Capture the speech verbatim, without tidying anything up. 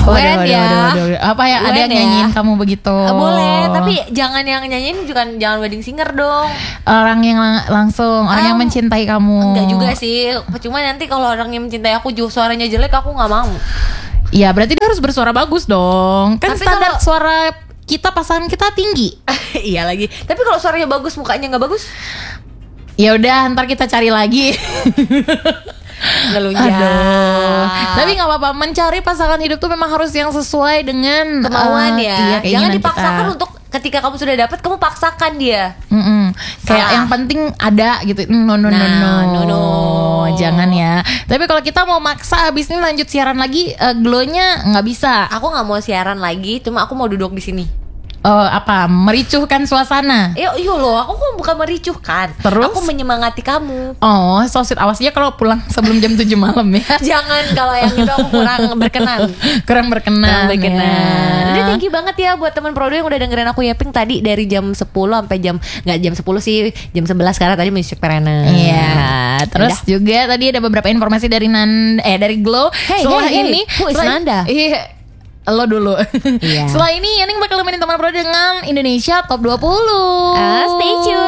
Waduh, waduh, ya. waduh, waduh, waduh. Apa ya, ada yang ya. nyanyiin kamu begitu? Uh, boleh, tapi jangan yang nyanyiin juga jangan wedding singer dong. Orang yang lang- langsung, orang Um, yang mencintai kamu. Enggak juga sih. Cuma nanti kalau orang yang mencintai aku juga suaranya jelek, aku nggak mau. Iya, berarti dia harus bersuara bagus dong. Kan Tapi standar kalau- suara kita, pasangan kita tinggi. Iya lagi. Tapi kalau suaranya bagus, mukanya nggak bagus, Ya udah, ntar kita cari lagi. ngelunjak. Aduh. Tapi nggak apa-apa, mencari pasangan hidup tuh memang harus yang sesuai dengan Kemauan eh, ya. iya, Jangan keinginan dipaksakan kita. untuk ketika kamu sudah dapat, kamu paksakan dia. Mm-mm. Kayak Salah. yang penting ada gitu. No no no Nah, no. no, no. Jangan ya. Tapi kalau kita mau maksa abis ini lanjut siaran lagi, uh, glow-nya nggak bisa. Aku nggak mau siaran lagi, cuma aku mau duduk di sini. Oh, apa? Mericuhkan suasana. Iya, iya loh, aku kok bukan mericuhkan. Terus? Aku menyemangati kamu. Oh, so sweet. Awas ya kalau pulang sebelum jam tujuh malam ya. Jangan, kalau yang itu aku kurang berkenan. Kurang berkenan. Kurang berkenan. ya. Jadi thank you banget ya buat teman Prodo yang udah dengerin aku yaping tadi dari jam sepuluh sampai jam nggak jam sepuluh sih, jam sebelas karena tadi musik perena. Iya, terus juga tadi ada beberapa informasi dari Nan eh dari Glow. Hey, Setelah hey, hey, ini, who is setelah- Nanda? Iya, lo dulu. Iya. Setelah ini Yaning bakal nemenin teman Pro dengan Indonesia Top dua puluh. Ah, stay tune.